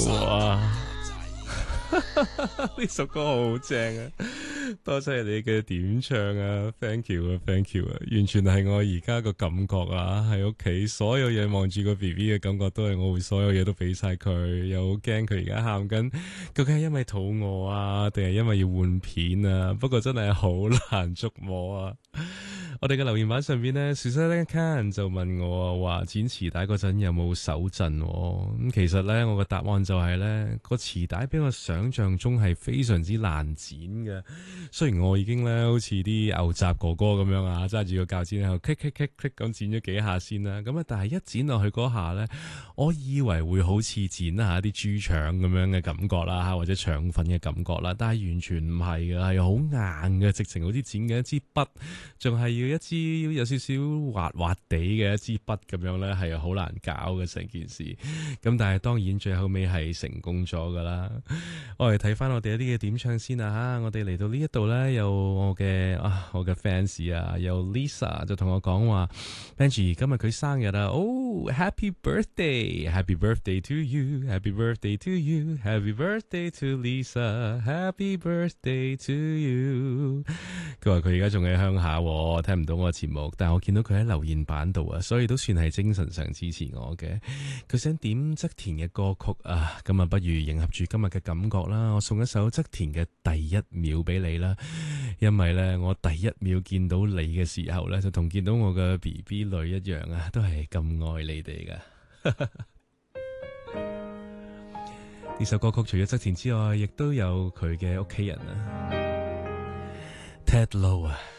哇！呢首歌好正啊！多謝你嘅點唱啊 ，thank you 啊，thank you 啊，完全係我而家個感覺啊！喺屋企所有嘢望住個 BB 嘅感覺都係我會所有嘢都俾晒佢，又好驚佢而家喊緊，究竟係因為肚餓啊，定係因為要換片啊？不過真係好難捉摸啊！我哋嘅留言板上邊呢 Susan Can 就問我話剪臍帶嗰陣有冇手震？咁其實呢，我個答案就係呢個臍帶比我想象中係非常之難剪嘅。雖然我已經呢好似啲牛雜哥哥咁樣啊，揸住個鉸剪喺度 click 咁剪咗幾下先啦。咁啊，但係一剪落去嗰下呢，我以為會好似剪下啲豬腸咁樣嘅感覺啦，或者腸粉嘅感覺啦，但係完全唔係嘅，係好硬嘅，直情好似剪嘅一支筆，仲係要一支有少少滑滑地嘅一支筆咁樣呢，係好難搞嘅成件事。咁但係當然最後尾係成功咗噶啦。我哋睇翻我哋一啲嘅點唱先啊吓，我哋嚟到呢一度呢，有我嘅fans 啊，有 Lisa 就同我講話 Benji 今日佢生日啊，哦 Happy birthday to you，Happy birthday to you，Happy birthday to Lisa，Happy birthday to you。佢話佢而家仲喺鄉下，聽唔到我嘅節目，但係我見到佢喺留言板度啊，所以都算係精神上支持我嘅。佢想點側田嘅歌曲啊，咁啊不如迎合住今日嘅感覺啦，我送一首側田嘅第一秒俾你啦，因為呢，我第一秒見到你嘅時候呢，就同見到我嘅 BB 女一樣啊，都係咁愛你哋噶。呢首歌曲除咗側田之外，亦都有佢嘅屋企人啊，Ted Lo 啊。